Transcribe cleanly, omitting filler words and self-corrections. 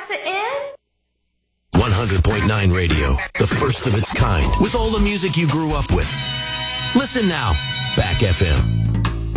That's the end? 100.9 Radio, the first of its kind, with all the music you grew up with. Listen now, Back FM.